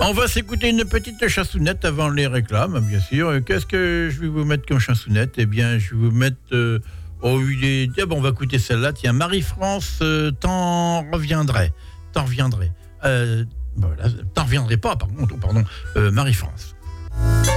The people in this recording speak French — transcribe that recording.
On va s'écouter une petite chansounette avant les réclames, bien sûr. Qu'est-ce que je vais vous mettre comme chansounette ? Eh bien, je vais vous mettre... on va écouter celle-là. Tiens, Marie-France, t'en reviendrai. T'en reviendrai. Voilà, t'en reviendrai pas, par contre, pardon. Marie-France.